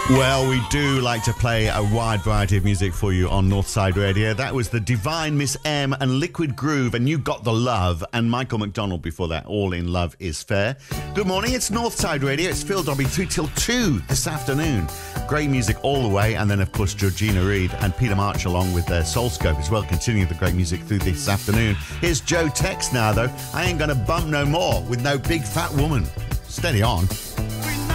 Well, we do like to play a wide variety of music for you on Northside Radio. That was the Divine Miss M and Liquid Groove, and You Got the Love, and Michael McDonald before that, All in Love is Fair. Good morning, it's Northside Radio. It's Phil Dobby through till 2 this afternoon. Great music all the way, and then, of course, Georgina Reid and Peter March along with their Soulscope as well, continuing the great music through this afternoon. Here's Joe Tex now, though. I ain't gonna bump no more with no big fat woman. Steady on.